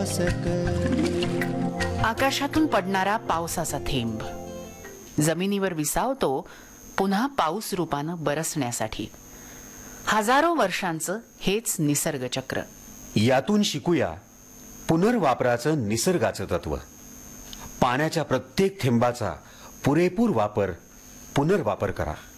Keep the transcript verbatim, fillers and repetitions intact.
मस्तक. आकाशातून पडणारा पावसाचा थेंब जमिनीवर विसावतो पुन्हा पाऊस रूपानं बरसण्यासाठी. हजारो वर्षांचं हेच निसर्ग चक्र. यातून शिकूया पुनर्वापराचं निसर्गाचं तत्व. पाण्याच्या प्रत्येक थेंबाचा पुरेपूर वापर, पुनर्वापर करा.